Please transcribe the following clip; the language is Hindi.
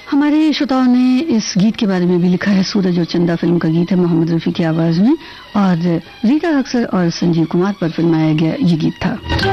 हमारे श्रोताओं ने इस गीत के बारे में भी लिखा है। सूरज और चंदा फिल्म का गीत है, मोहम्मद रफी की आवाज में, और रीता अक्सर और संजीव कुमार पर फिल्माया गया ये गीत था।